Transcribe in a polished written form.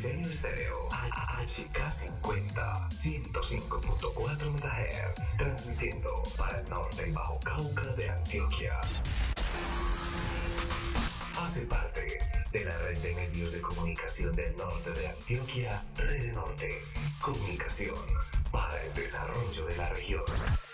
Diseño Estéreo HK50 105.4 MHz, transmitiendo para el norte y Bajo Cauca de Antioquia. Hace parte de la red de medios de comunicación del norte de Antioquia, Red Norte, comunicación para el desarrollo de la región.